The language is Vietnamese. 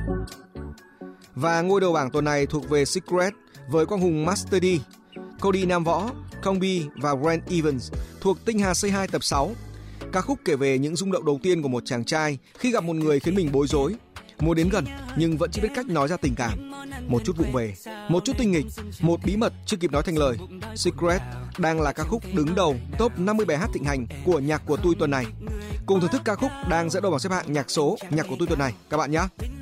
Và ngôi đầu bảng tuần này thuộc về Secret với quang hùng Master D, Cody Nam Võ, Kongbi và Grant Evans thuộc Tinh Hà Say Hi tập 6. Ca khúc kể về những rung động đầu tiên của một chàng trai khi gặp một người khiến mình bối rối, muốn đến gần nhưng vẫn chưa biết cách nói ra tình cảm. Một chút vụng về, một chút tinh nghịch, một bí mật chưa kịp nói thành lời. Secret đang là ca khúc đứng đầu top 50 bài hát thịnh hành của nhạc của tôi tuần này. Cùng thưởng thức ca khúc đang dẫn đầu bảng xếp hạng nhạc số nhạc của tôi tuần này các bạn nhé.